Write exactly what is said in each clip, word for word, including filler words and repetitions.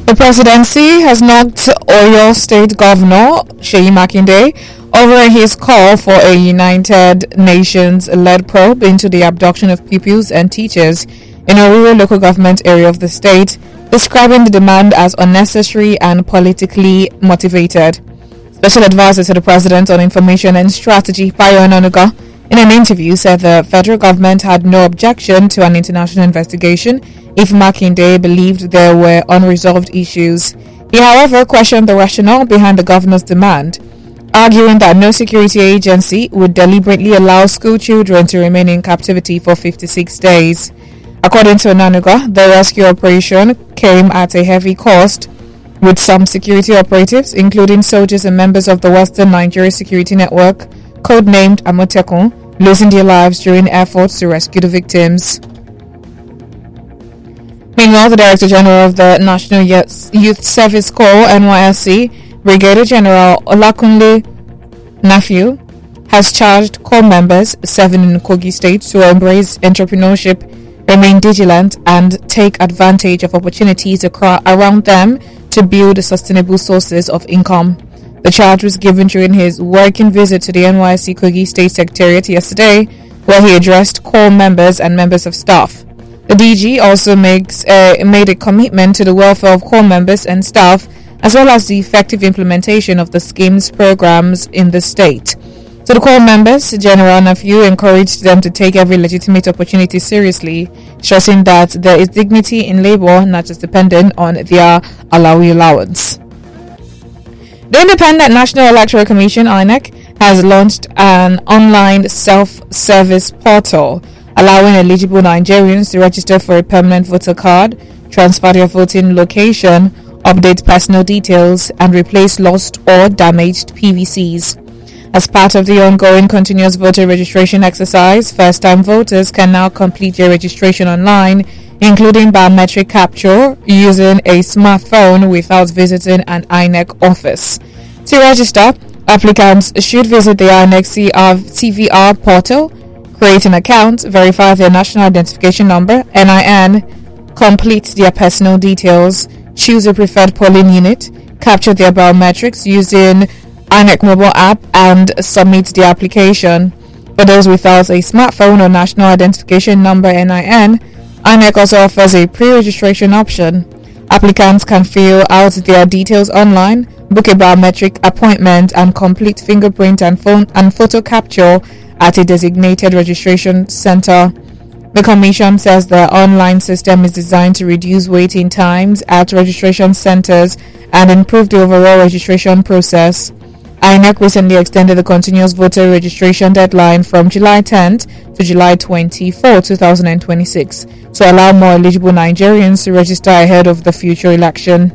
The presidency has knocked Oyo State Governor Seyi Makinde over his call for a United Nations-led probe into the abduction of pupils and teachers in a rural local government area of the state, describing the demand as unnecessary and politically motivated. Special Advisor to the President on Information and Strategy, Bayo Onanuga, in an interview said the federal government had no objection to an international investigation if Makinde believed there were unresolved issues. He, however, questioned the rationale behind the governor's demand, arguing that no security agency would deliberately allow school children to remain in captivity for fifty-six days. According to Onanuga, the rescue operation came at a heavy cost, with some security operatives, including soldiers and members of the Western Nigeria Security Network, codenamed Amotekun, losing their lives during efforts to rescue the victims. Meanwhile, the Director General of the National Youth Service Corps (N Y S C), Brigadier General Olakunle Nafiu, has charged corps members, seven in Kogi State, to embrace entrepreneurship, remain vigilant, and take advantage of opportunities around them to build sustainable sources of income. The charge was given during his working visit to the N Y S C Kogi State Secretariat yesterday, where he addressed corps members and members of staff. The D G also makes, uh, made a commitment to the welfare of corps members and staff, as well as the effective implementation of the scheme's programs in the state. To the corps members, General Nafiu encouraged them to take every legitimate opportunity seriously, stressing that there is dignity in labor, not just dependent on their Alawi allowance. The Independent National Electoral Commission (I N E C) has launched an online self-service portal allowing eligible Nigerians to register for a permanent voter card, transfer their voting location, update personal details, and replace lost or damaged P V Cs. As part of the ongoing continuous voter registration exercise, first-time voters can now complete their registration online, including biometric capture, using a smartphone without visiting an I N E C office. To register, applicants should visit the I N E C C V R portal, create an account, verify their national identification number (N I N), complete their personal details, choose a preferred polling unit, capture their biometrics using I N E C mobile app, and submit the application. For those without a smartphone or national identification number (N I N), I N E C also offers a pre-registration option. Applicants can fill out their details online, book a biometric appointment, and complete fingerprint and phone and photo capture at a designated registration center. The Commission says the online system is designed to reduce waiting times at registration centers and improve the overall registration process. I N E C recently extended the continuous voter registration deadline from July tenth to July twenty-fourth, twenty twenty-six to allow more eligible Nigerians to register ahead of the future election.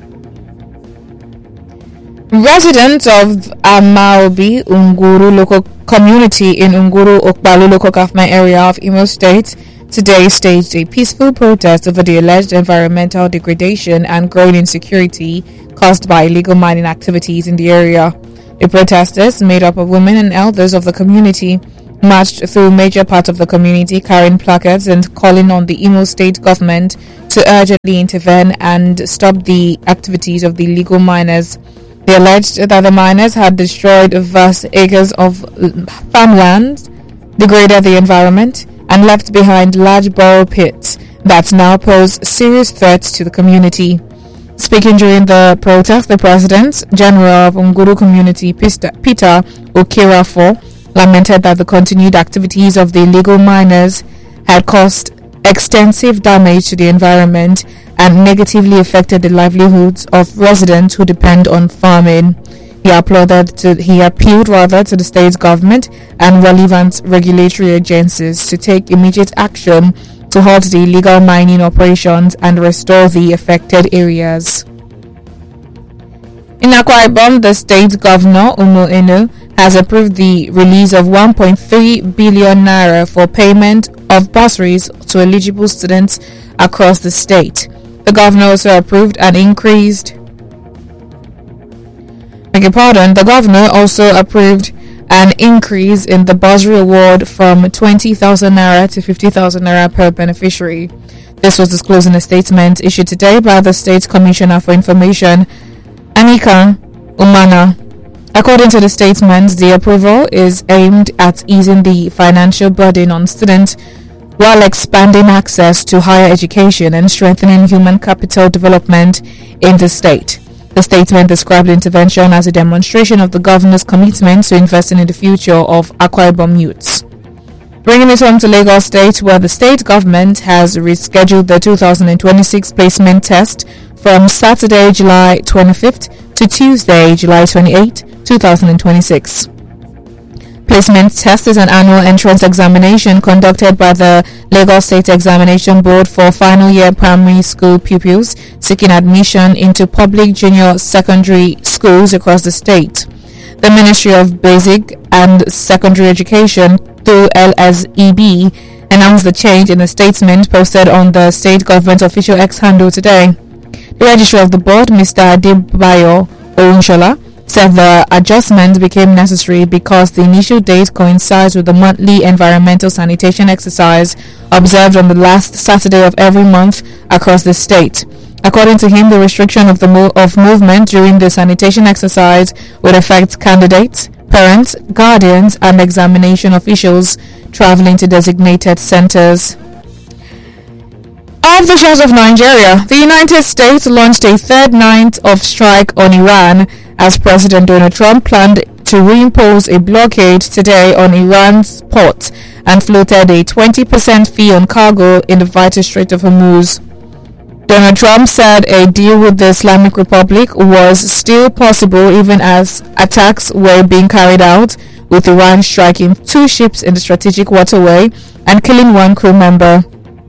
Residents of Amaobi Unguru local community in Unguru Okbalu local government area of Imo State today staged a peaceful protest over the alleged environmental degradation and growing insecurity caused by illegal mining activities in the area. The protesters, made up of women and elders of the community, marched through major parts of the community carrying placards and calling on the Imo State government to urgently intervene and stop the activities of the illegal miners. They alleged that the miners had destroyed vast acres of farmlands, degraded the environment, and left behind large borrow pits that now pose serious threats to the community. Speaking during the protest, the President General of Unguru Community, Peter Okirafo, lamented that the continued activities of the illegal miners had caused extensive damage to the environment and negatively affected the livelihoods of residents who depend on farming. He applauded to, he appealed rather to the state government and relevant regulatory agencies to take immediate action to halt the illegal mining operations and restore the affected areas. In Akwa Ibom, the state governor, Umo Eno, has approved the release of one point three billion naira for payment of bursaries to eligible students across the state. The governor also approved an increased beg your pardon, the governor also approved an increase in the bursary award from twenty thousand naira to fifty thousand naira per beneficiary. This was disclosed in a statement issued today by the State Commissioner for Information, Anika Umana. According to the statement, the approval is aimed at easing the financial burden on students while expanding access to higher education and strengthening human capital development in the state. The statement described the intervention as a demonstration of the governor's commitment to investing in the future of Akwa Ibom youths. Bringing it home to Lagos State, where the state government has rescheduled the two thousand twenty-six placement test from Saturday, July twenty-fifth to Tuesday, July twenty-eighth, twenty twenty-six. Placement test is an annual entrance examination conducted by the Lagos State Examination Board for final year primary school pupils seeking admission into public junior secondary schools across the state. The Ministry of Basic and Secondary Education, through L S E B, announced the change in a statement posted on the state government official X handle today. The registrar of the board, Mister Adebayo Ounshola, said the adjustment became necessary because the initial date coincides with the monthly environmental sanitation exercise observed on the last Saturday of every month across the state. According to him, the restriction of the mo- of movement during the sanitation exercise would affect candidates, parents, guardians, and examination officials traveling to designated centers. Of the shores of Nigeria, the United States launched a third night of strike on Iran as President Donald Trump planned to reimpose a blockade today on Iran's ports and floated a twenty percent fee on cargo in the vital Strait of Hormuz. Donald Trump said a deal with the Islamic Republic was still possible even as attacks were being carried out, with Iran striking two ships in the strategic waterway and killing one crew member.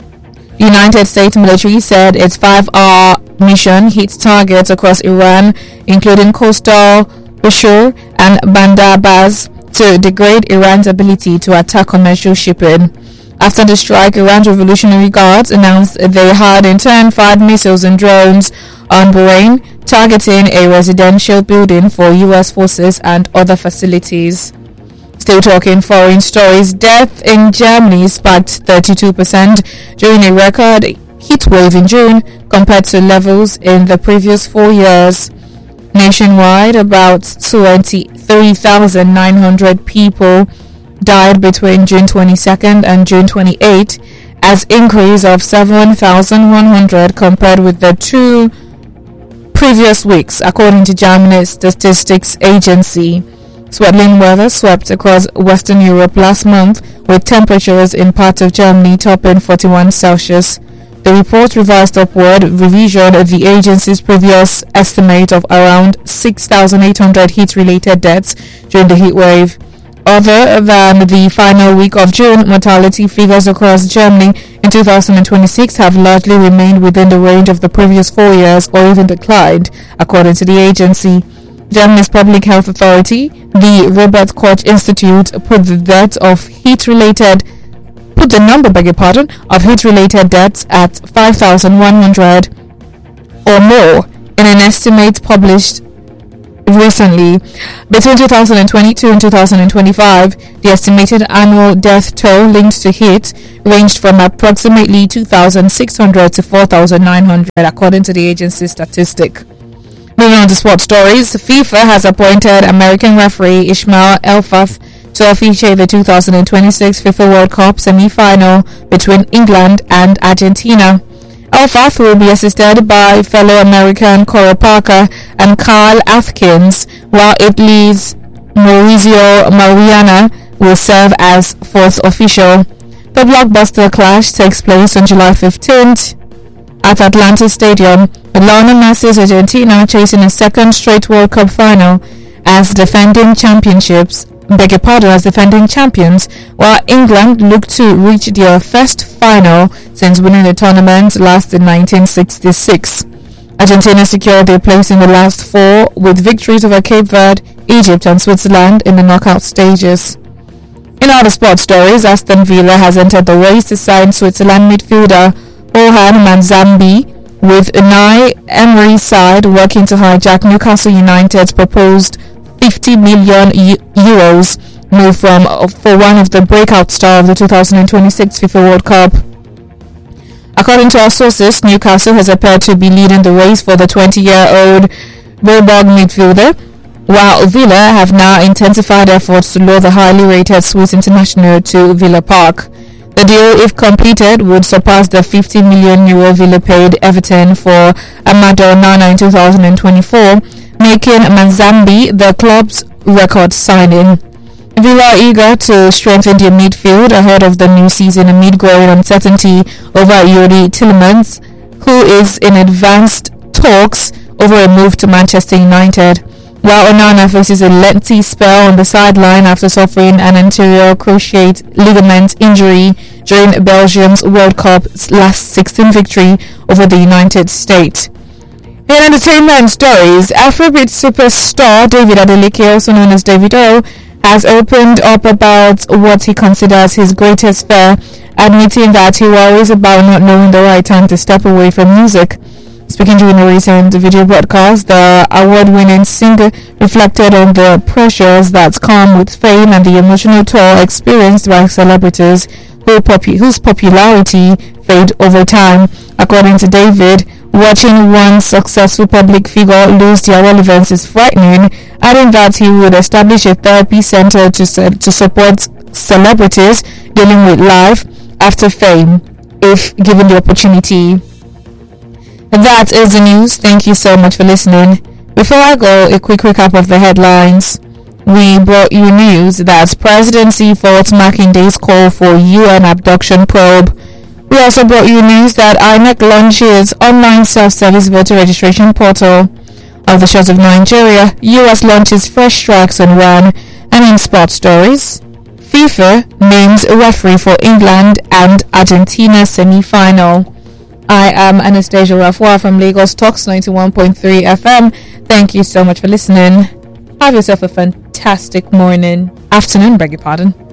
The United States military said its five-hour mission hit targets across Iran, including coastal Bushehr and Bandar Abbas, to degrade Iran's ability to attack commercial shipping. After the strike, Iran's Revolutionary Guards announced they had in turn fired missiles and drones on Bahrain, targeting a residential building for U S forces and other facilities. Still talking foreign stories, death in Germany spiked thirty-two percent during a record heat wave in June compared to levels in the previous four years. Nationwide, about twenty-three thousand nine hundred people died between June twenty-second and June twenty-eighth, as increase of seven thousand one hundred compared with the two previous weeks, according to Germany's statistics agency. Sweltering weather swept across Western Europe last month, with temperatures in parts of Germany topping forty-one Celsius. The report revised upward revision of the agency's previous estimate of around six thousand eight hundred heat-related deaths during the heat wave. Other than the final week of June, mortality figures across Germany in two thousand twenty-six have largely remained within the range of the previous four years or even declined, according to the agency. Germany's public health authority, the Robert Koch Institute, put the death of heat-related put the number, beg your pardon, of heat-related deaths at five thousand one hundred or more in an estimate published recently. Between two thousand twenty-two and two thousand twenty-five, the estimated annual death toll linked to heat ranged from approximately two thousand six hundred to four thousand nine hundred, according to the agency's statistic. Moving on to sports stories, FIFA has appointed American referee Ismail Elfath to officiate the two thousand twenty-six FIFA World Cup semi-final between England and Argentina. Elfath will be assisted by fellow American Cora Parker and Carl Atkins, while Italy's Maurizio Mariana will serve as fourth official. The blockbuster clash takes place on July fifteenth at Atlanta Stadium, with Lionel Messi's Argentina chasing a second straight World Cup final as defending championships, beg your pardon, as defending champions, while England look to reach their first final since winning the tournament last in nineteen sixty-six. Argentina secured their place in the last four with victories over Cape Verde, Egypt and Switzerland in the knockout stages. In other sports stories, Aston Villa has entered the race to sign Switzerland midfielder Orhan Manzambi, with Unai Emery's side working to hijack Newcastle United's proposed fifty million euros move from for one of the breakout stars of the two thousand twenty-six FIFA World Cup. According to our sources, Newcastle has appeared to be leading the race for the twenty-year-old Bulldog midfielder, while Villa have now intensified efforts to lure the highly rated Swiss international to Villa Park. The deal, if completed, would surpass the fifty million euro Villa paid Everton for Amadou Onana in two thousand twenty-four, making Manzambi the club's record signing. Villa are eager to strengthen their midfield ahead of the new season amid growing uncertainty over Yuri Tillemans, who is in advanced talks over a move to Manchester United, while Onana faces a lengthy spell on the sideline after suffering an anterior cruciate ligament injury during Belgium's World Cup's last sixteen victory over the United States. In entertainment stories, Afrobeat superstar David Adeleke, also known as Davido, has opened up about what he considers his greatest fear, admitting that he worries about not knowing the right time to step away from music. Speaking during a recent video broadcast, the award-winning singer reflected on the pressures that come with fame and the emotional toll experienced by celebrities who popu- whose popularity fade over time. According to David, watching one successful public figure lose their relevance is frightening, adding that he would establish a therapy center to su- to support celebrities dealing with life after fame, if given the opportunity. That is the news. Thank you so much for listening. Before I go, a quick recap of the headlines. We brought you news that presidency fought Makinde's call for U N abduction probe. We also brought you news that I N E C launches online self-service voter registration portal. Of the shores of Nigeria, U S launches fresh strikes on Iran. And in sports stories, FIFA names a referee for England and Argentina semi-final. I am Anastasia Rafwa from Lagos Talks ninety-one point three F M. Thank you so much for listening. Have yourself a fantastic morning, afternoon, beg your pardon.